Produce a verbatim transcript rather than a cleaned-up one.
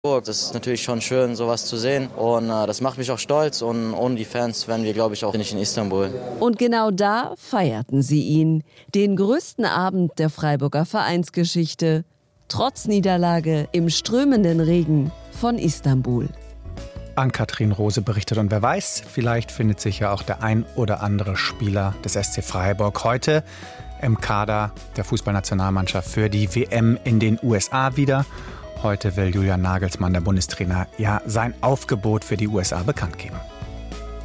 Das ist natürlich schon schön, sowas zu sehen und äh, das macht mich auch stolz und ohne die Fans wären wir, glaube ich, auch nicht in Istanbul. Und genau da feierten sie ihn, den größten Abend der Freiburger Vereinsgeschichte, trotz Niederlage im strömenden Regen von Istanbul. Ann-Kathrin Rose berichtet und wer weiß, vielleicht findet sich ja auch der ein oder andere Spieler des S C Freiburg heute im Kader der Fußballnationalmannschaft für die W M in den U S A wieder. Heute will Julian Nagelsmann, der Bundestrainer, ja sein Aufgebot für die U S A bekannt geben.